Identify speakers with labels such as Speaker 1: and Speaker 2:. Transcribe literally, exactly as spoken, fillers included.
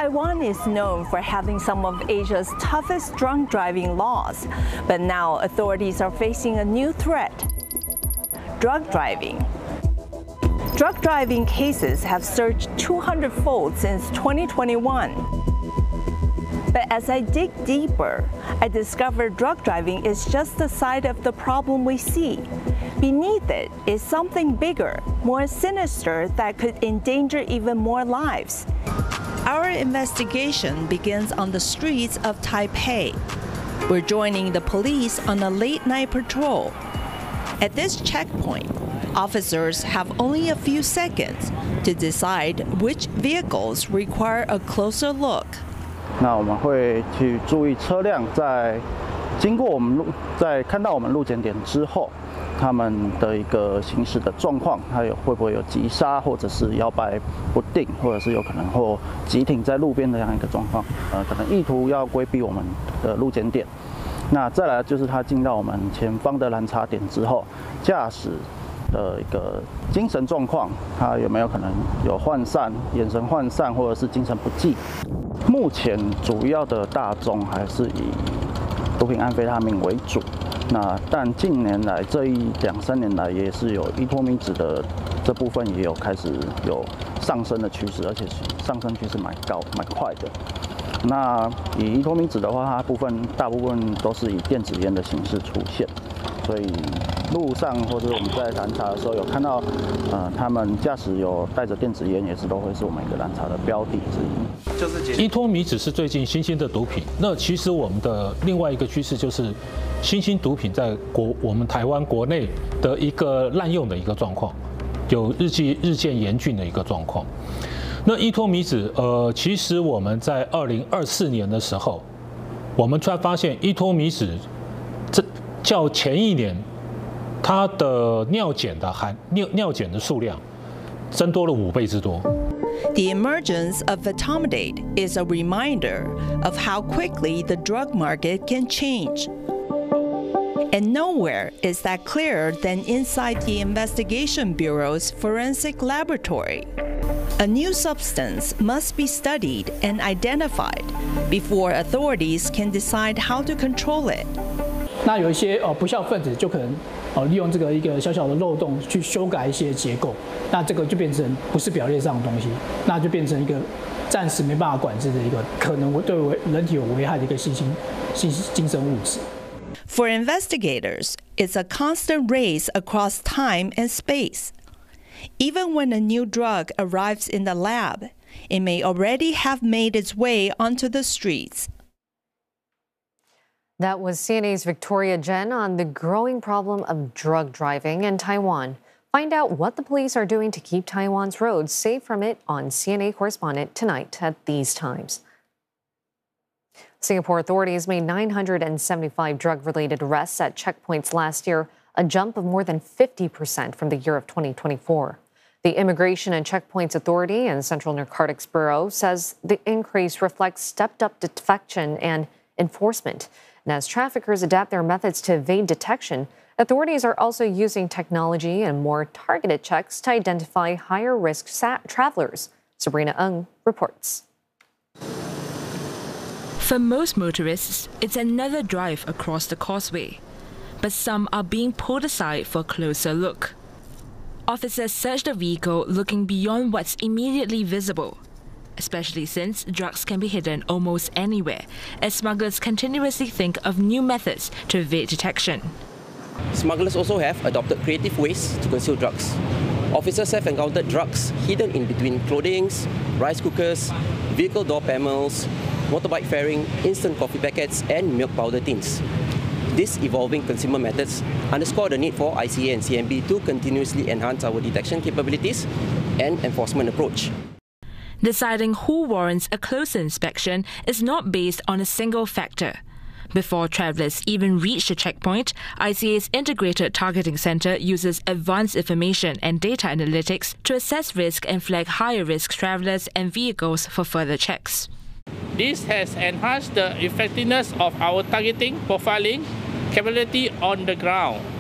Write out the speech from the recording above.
Speaker 1: Taiwan is known for having some of Asia's toughest drunk driving laws, but now authorities are facing a new threat: drug driving. Drug driving cases have surged two hundred fold since twenty twenty-one. But as I dig deeper, I discover drug driving is just the side of the problem we see. Beneath it is something bigger, more sinister, that could endanger even more lives. Our investigation begins on the streets of Taipei. We're joining the police on a late-night patrol. At this checkpoint, officers have only a few seconds to decide which vehicles require a closer look.
Speaker 2: 那我们会去注意车辆在经过我们路，在看到我们路检点之后，他们的一个行驶的状况，还有会不会有急刹，或者是摇摆不定，或者是有可能或急停在路边的这样一个状况。呃，可能意图要规避我们的路检点。那再来就是他进到我们前方的拦查点之后，驾驶的一个精神状况，他有没有可能有涣散、眼神涣散，或者是精神不济？目前主要的大宗还是以毒品安非他命为主。那但近年来这一两三年来，也是有依托米酯的这部分也有开始有上升的趋势，而且上升趋势蛮高、蛮快的。那以依托米酯的话，它部分大部分都是以电子烟的形式出现，所以路上或者我们在拦查的时候有看到，呃，他们驾驶有带着电子烟，也是都会是我们一个拦查的标的之一。
Speaker 3: 就是依托米酯是最近新兴的毒品，那其实我们的另外一个趋势就是新兴毒品在国我们台湾国内的一个滥用的一个状况，有日渐日渐严峻的一个状况。那依托米酯，呃，其实我们在二零二四年的时候，我们突然发现依托米酯，这较前一年，它的尿检的含尿尿检的数量增多了五倍之多。
Speaker 1: The emergence of etomidate is a reminder of how quickly the drug market can change. And nowhere is that clearer than inside the Investigation Bureau's forensic laboratory. A new substance must be studied and identified before authorities can decide how to control it.
Speaker 4: 那有一些呃不肖分子就可能呃利用这个一个小小的漏洞去修改一些结构，那这个就变成不是表列上的东西，那就变成一个暂时没办法管制的一个可能对人体有危害的一个新兴新精神物质。
Speaker 1: For investigators, it's a constant race across time and space. Even when a new drug arrives in the lab, it may already have made its way onto the streets.
Speaker 5: That was C N A's Victoria Jen on the growing problem of drug driving in Taiwan. Find out what the police are doing to keep Taiwan's roads safe from it on C N A Correspondent tonight at these times. Singapore authorities made nine hundred seventy-five drug-related arrests at checkpoints last year, a jump of more than fifty percent from the year of twenty twenty-four. The Immigration and Checkpoints Authority and Central Narcotics Bureau says the increase reflects stepped-up detection and enforcement. And as traffickers adapt their methods to evade detection, authorities are also using technology and more targeted checks to identify higher-risk travelers. Sabrina Ng reports.
Speaker 6: For most motorists, it's another drive across the causeway. But some are being pulled aside for a closer look. Officers search the vehicle looking beyond what's immediately visible, especially since drugs can be hidden almost anywhere, as smugglers continuously think of new methods to evade detection.
Speaker 7: Smugglers also have adopted creative ways to conceal drugs. Officers have encountered drugs hidden in between clothing, rice cookers, vehicle door panels, motorbike fairing, instant coffee packets, and milk powder tins. These evolving consumer methods underscore the need for I C A and C M B to continuously enhance our detection capabilities and enforcement approach.
Speaker 6: Deciding who warrants a closer inspection is not based on a single factor. Before travelers even reach the checkpoint, I C A's Integrated Targeting Center uses advanced information and data analytics to assess risk and flag higher-risk travelers and vehicles for further checks.
Speaker 8: This has enhanced the effectiveness of our targeting, profiling capability on the ground.